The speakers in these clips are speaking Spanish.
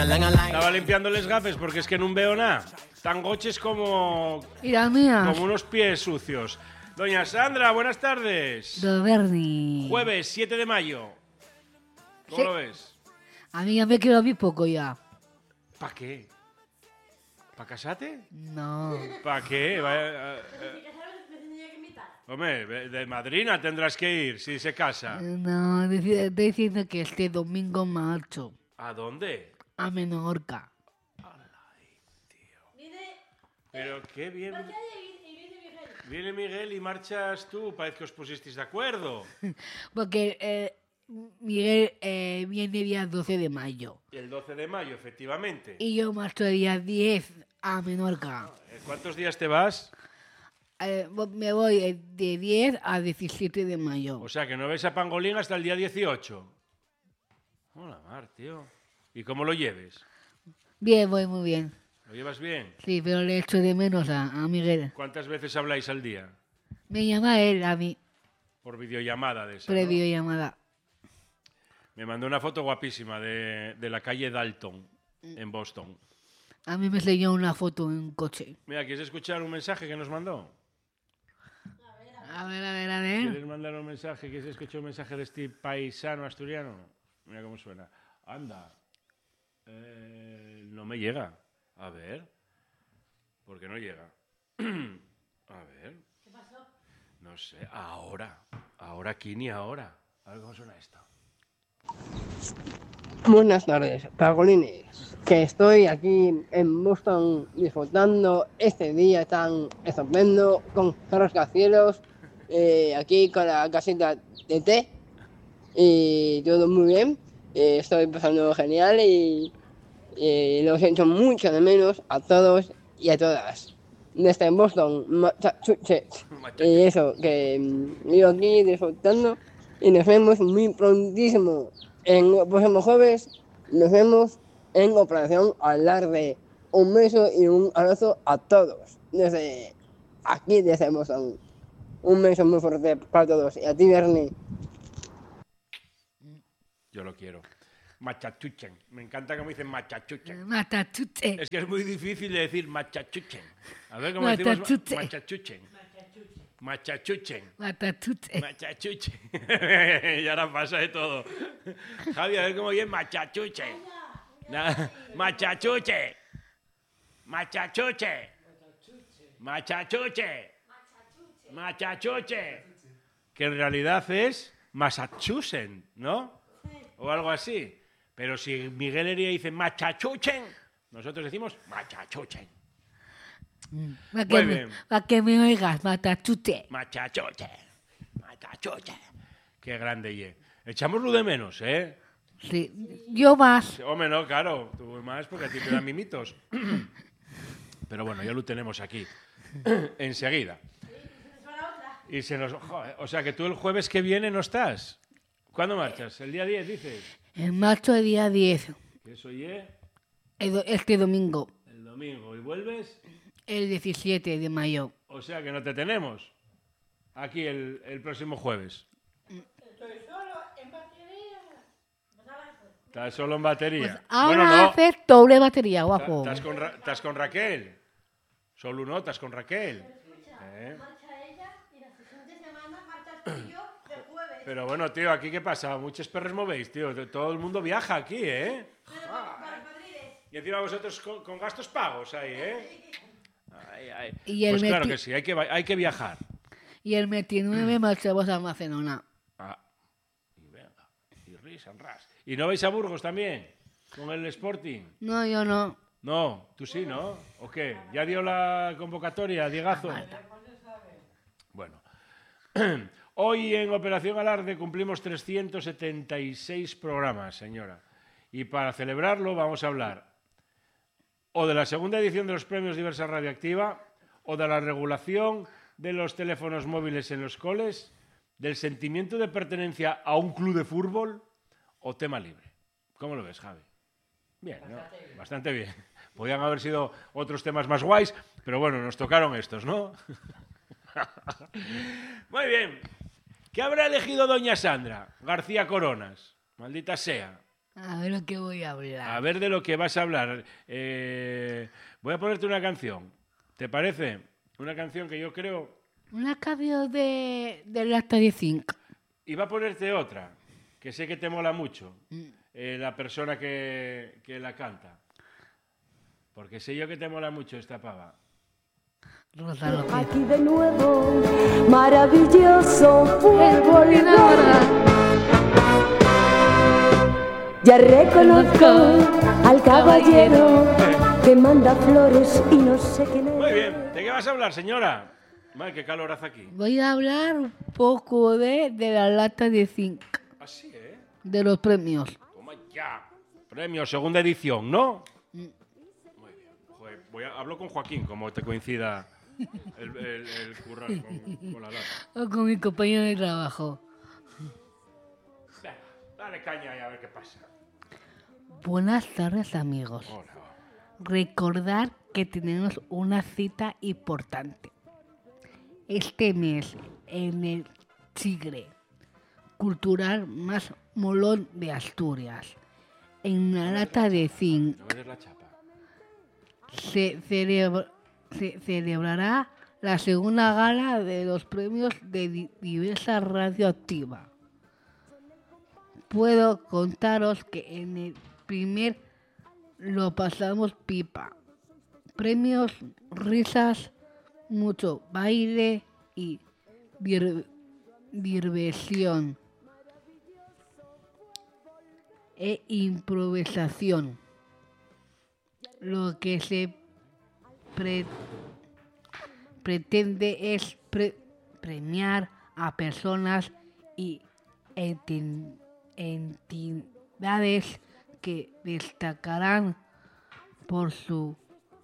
Estaba limpiando les gafes porque es que no veo nada. Tan goches como unos pies sucios. Doña Sandra, buenas tardes. Don Berni. Jueves 7 de mayo. ¿Cómo lo ves? A mí ya me queda muy poco ya. ¿Para qué? ¿Para casarte? No. ¿Para qué? Hombre, de madrina tendrás que ir si se casa. No, estoy diciendo que este domingo marcho. ¿A dónde? A Menorca. Ay, tío. Pero qué bien. Viene Miguel y marchas tú. Parece que os pusisteis de acuerdo. Porque Miguel viene día 12 de mayo. El 12 de mayo, efectivamente. Y yo marcho el día 10 a Menorca. ¿Cuántos días te vas? Me voy de 10 a 17 de mayo. O sea, que no ves a Pangolín hasta el día 18. Hola, Mar, tío. ¿Y cómo lo lleves? Bien, voy muy bien. ¿Lo llevas bien? Sí, pero le echo de menos a Miguel. ¿Cuántas veces habláis al día? Me llama él a mí. Por videollamada de esa, Por ¿no? videollamada. Me mandó una foto guapísima de la calle Dalton, en Boston. A mí me enseñó una foto en un coche. Mira, ¿quieres escuchar un mensaje que nos mandó? A ver. ¿Quieres mandar un mensaje? ¿Quieres escuchar un mensaje de este paisano asturiano? Mira cómo suena. Anda. No me llega. A ver. ¿Por qué no llega? A ver. ¿Qué pasó? No sé. Ahora. Ahora aquí ni ahora. A ver cómo suena esto. Buenas tardes, Pagolines. Que estoy aquí en Boston disfrutando este día tan estupendo con rascacielos, aquí con la casita de té y todo muy bien. Estoy pasando genial y los echo mucho de menos a todos y a todas. Desde Boston, Massachusetts. Y eso, que yo aquí disfrutando y nos vemos muy prontísimo. En el próximo jueves nos vemos en Operación Alarde. Un beso y un abrazo a todos. Desde aquí, desde Boston. Un beso muy fuerte para todos. Y a ti, Bernie. Yo lo quiero. Machachuchen. Me encanta cómo dicen machachuchen. Matatute. Es que es muy difícil de decir machachuchen. A ver cómo decimos Matatute. machachuchen. Machachuchen. Matatute. Machachuchen. Y ahora pasa de todo. Javi, a ver cómo oye machachuchen. Machachuche. Machachuche. Machachuche. Machachuche. Que en realidad es Massachusetts, ¿no? O algo así. Pero si Miguel Heredia dice machachuchen, nosotros decimos machachuchen. Para que me oigas, matatute. Machachuche. Machachuche. Qué grande, ye. Echámoslo de menos, ¿eh? Sí, yo más. Hombre, no, claro, tú más porque a ti te dan mimitos. Pero bueno, ya lo tenemos aquí. Enseguida. Y se nos... Joder, o sea que tú el jueves que viene no estás. ¿Cuándo marchas? ¿El día 10, dices? En marzo el día 10. Eso ye. Este domingo. El domingo. ¿Y vuelves? El 17 de mayo. O sea que no te tenemos. Aquí el próximo jueves. Estoy solo en batería. ¿Estás solo en batería? Pues ahora bueno, no. haces doble batería, guapo. ¿Estás con Raquel? Solo uno, ¿estás con Raquel? Marcha ella y la siguiente semana marchas tú y yo de jueves. Pero bueno, tío, ¿aquí qué pasa? Muchos perros movéis, tío. Todo el mundo viaja aquí, ¿eh? Para Madrid. Y encima vosotros con gastos pagos ahí, ¿eh? Ay. Y el Pues claro meti- que sí, hay que viajar. Y el 29 marchamos a Barcelona. Y venga, y risa, ras. ¿Y no vais a Burgos también? ¿Con el Sporting? No, yo no. No, tú sí, ¿no? ¿O qué? ¿Ya dio la convocatoria, Diegazo? Bueno. Hoy en Operación Alarde cumplimos 376 programas, señora. Y para celebrarlo vamos a hablar o de la segunda edición de los premios Diversa Radioactiva, o de la regulación de los teléfonos móviles en los coles, del sentimiento de pertenencia a un club de fútbol, o tema libre. ¿Cómo lo ves, Javi? Bien, ¿no? Bastante bien. Podían haber sido otros temas más guays, pero bueno, nos tocaron estos, ¿no? Muy bien. ¿Qué habrá elegido doña Sandra García Coronas? Maldita sea. A ver lo que voy a hablar. A ver de lo que vas a hablar. Voy a ponerte una canción. ¿Te parece? Una canción que yo creo... Una canción de lata de zinc. Y va a ponerte otra, que sé que te mola mucho. La persona que la canta. Porque sé yo que te mola mucho esta pava. Rosa López. Aquí de nuevo, maravilloso fútbol. Ya reconozco al caballero que manda flores y no sé quién es. Muy bien. ¿De qué vas a hablar, señora? Madre, qué calor hace aquí. Voy a hablar un poco de la lata de zinc, Así, ¿eh? de los premios. Toma ya. Premio, segunda edición, ¿no? Muy bien. Joder, hablo con Joaquín, como te coincida el currar con la lata. O con mi compañero de trabajo. Venga, dale caña y a ver qué pasa. Buenas tardes, amigos. Hola. Recordar que tenemos una cita importante. Este mes, en el Tigre Cultural más molón de Asturias, en la lata de zinc, No me des la chapa. se celebrará la segunda gala de los premios de Diversa Radioactiva. Puedo contaros que en el primer lo pasamos pipa. Premios, risas, mucho baile y diversión e improvisación. Lo que se pretende es premiar a personas y entidades que destacarán por su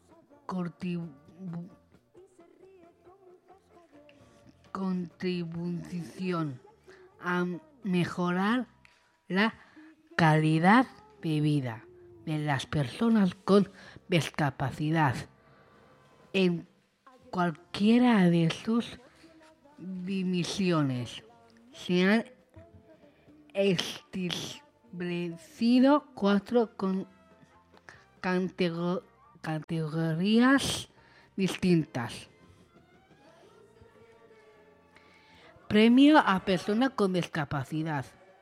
contribución a mejorar la calidad de vida de las personas con discapacidad en cualquiera de sus dimensiones. Se han establecido 4 categorías distintas. Premio a persona con discapacidad.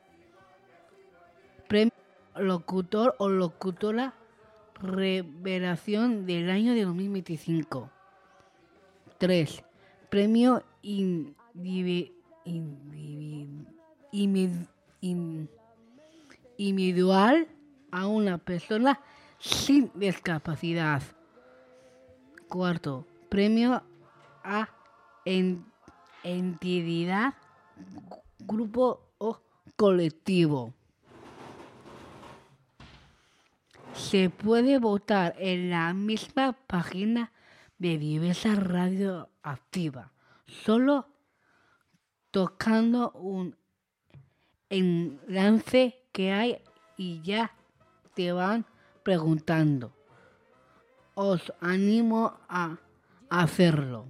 Premio locutor o locutora revelación del año de 2025. 3. Premio individual a una persona sin discapacidad. 4. Premio a entidad, grupo o colectivo. Se puede votar en la misma página de Diversa Radioactiva, solo tocando un enlace que hay y ya te van preguntando. Os animo a hacerlo.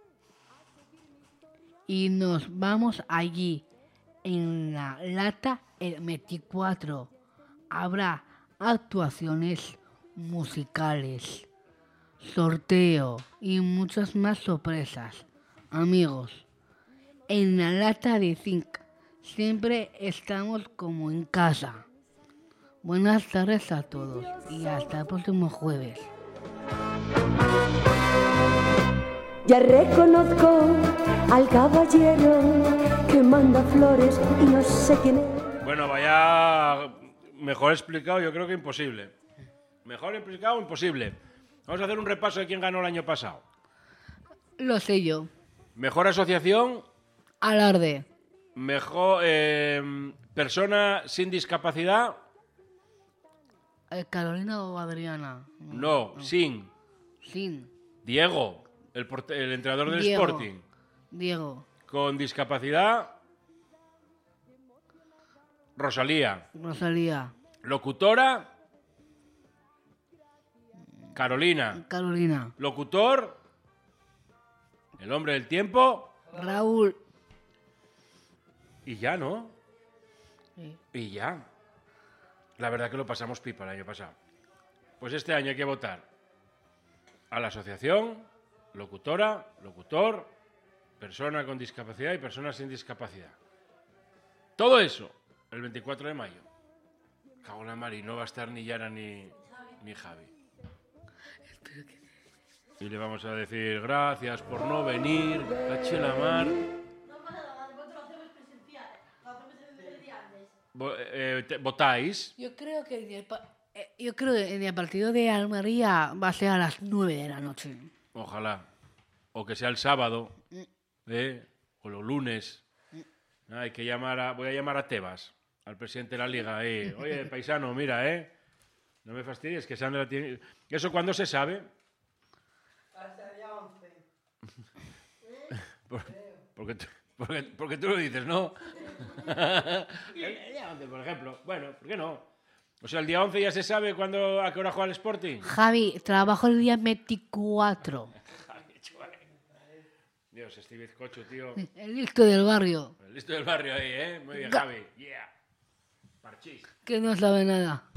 Y nos vamos allí, en la lata, el 24. Habrá actuaciones musicales, sorteo y muchas más sorpresas. Amigos, en la lata de zinc siempre estamos como en casa. Buenas tardes a todos y hasta el próximo jueves. Ya reconozco al caballero que manda flores y no sé quién es. Bueno, vaya... Mejor explicado, yo creo que imposible. Mejor explicado, imposible. Vamos a hacer un repaso de quién ganó el año pasado. Lo sé yo. Mejor asociación, Alarde. mejor persona sin discapacidad, ¿Carolina o Adriana? no, sin. Sin. Diego, el entrenador del Diego. Sporting. Diego. Con discapacidad, Rosalía. Rosalía. Locutora, Carolina. Carolina. Locutor, el hombre del tiempo. Raúl. Y ya, ¿no? Sí. Y ya. La verdad que lo pasamos pipa el año pasado. Pues este año hay que votar a la asociación, locutora, locutor, persona con discapacidad y persona sin discapacidad. Todo eso el 24 de mayo. Cago en la mar, y no va a estar ni Yara ni Javi. Y le vamos a decir gracias por no venir, caché la mar. No pasa nada, nosotros lo hacemos presencial. Lo hacemos el día antes. ¿Votáis? Yo creo que en el partido de Almería va a ser a las 9 de la noche. Ojalá. O que sea el sábado, o los lunes. Hay que voy a llamar a Tebas, al presidente de la liga. Oye, paisano, mira, no me fastidies, que Sandra tiene... ¿Eso cuándo se sabe? Hasta el día 11. Porque tú lo dices, ¿no? El día 11, por ejemplo. Bueno, ¿por qué no? O sea, el día 11 ya se sabe a qué hora juega el Sporting. Javi, trabajo el día 24. Dios, este bizcocho, tío. El listo del barrio. El listo del barrio ahí, ¿eh? Muy bien, Javi. Yeah. Parchís. Que no sabe nada.